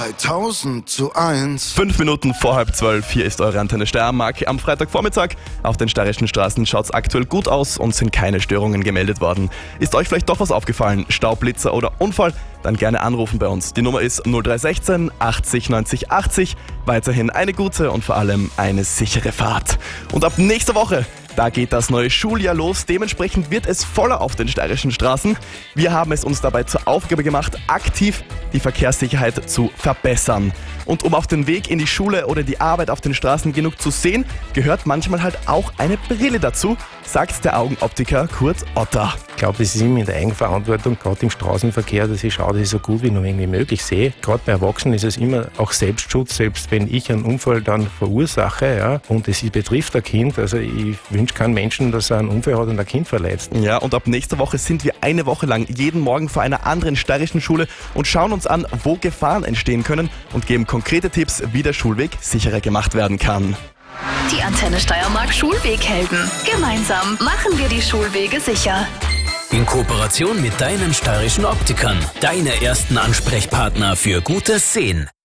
3000:1. 5 Minuten vor 11:30, hier ist eure Antenne Steiermark. Am Freitagvormittag auf den steirischen Straßen schaut es aktuell gut aus und sind keine Störungen gemeldet worden. Ist euch vielleicht doch was aufgefallen, Staublitzer oder Unfall? Dann gerne anrufen bei uns. Die Nummer ist 0316 80 90 80. Weiterhin eine gute und vor allem eine sichere Fahrt. Und ab nächster Woche, da geht das neue Schuljahr los. Dementsprechend wird es voller auf den steirischen Straßen. Wir haben es uns dabei zur Aufgabe gemacht, aktiv die Verkehrssicherheit zu verbessern. Und um auf den Weg in die Schule oder die Arbeit auf den Straßen genug zu sehen, gehört manchmal halt auch eine Brille dazu, sagt der Augenoptiker Kurt Otter. Ich glaube, es ist immer in der Eigenverantwortung, gerade im Straßenverkehr, dass ich schaue, dass ich so gut wie nur irgendwie möglich sehe. Gerade bei Erwachsenen ist es immer auch Selbstschutz, selbst wenn ich einen Unfall dann verursache, ja, und es betrifft ein Kind. Also ich wünsche keinem Menschen, dass er einen Unfall hat und ein Kind verletzt. Ja, und ab nächster Woche sind wir eine Woche lang jeden Morgen vor einer anderen steirischen Schule und schauen uns an, wo Gefahren entstehen können und geben konkrete Tipps, wie der Schulweg sicherer gemacht werden kann. Die Antenne Steiermark Schulweghelden. Gemeinsam machen wir die Schulwege sicher. In Kooperation mit deinen steirischen Optikern. Deine ersten Ansprechpartner für gutes Sehen.